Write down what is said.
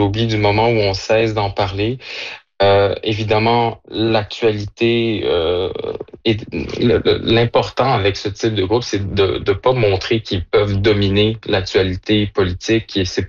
l'oubli du moment où on cesse d'en parler. Évidemment, l'actualité et l'important avec ce type de groupe, c'est de ne pas montrer qu'ils peuvent dominer l'actualité politique et c'est